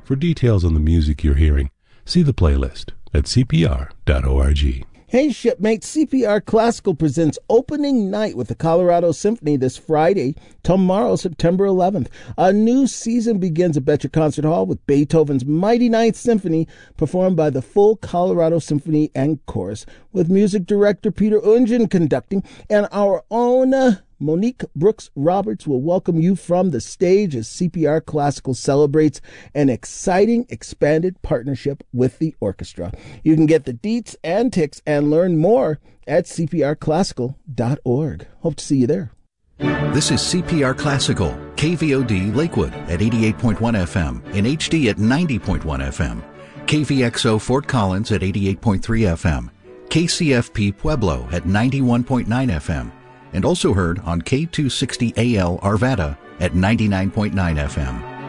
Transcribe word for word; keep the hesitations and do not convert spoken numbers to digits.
For details on the music you're hearing, see the playlist at c p r dot org. Hey, shipmates, C P R Classical presents opening night with the Colorado Symphony this Friday, tomorrow, September eleventh. A new season begins at Betcher Concert Hall with Beethoven's Mighty Ninth Symphony performed by the full Colorado Symphony and Chorus, with music director Peter Ungen conducting, and our own uh, Monique Brooks Roberts will welcome you from the stage as C P R Classical celebrates an exciting expanded partnership with the orchestra. You can get the deets and ticks and learn more at c p r classical dot org. Hope to see you there. This is C P R Classical, K V O D Lakewood at eighty-eight point one F M, in H D at ninety point one F M, K V X O Fort Collins at eighty-eight point three F M, K C F P Pueblo at ninety-one point nine F M, and also heard on K two sixty A L Arvada at ninety-nine point nine F M.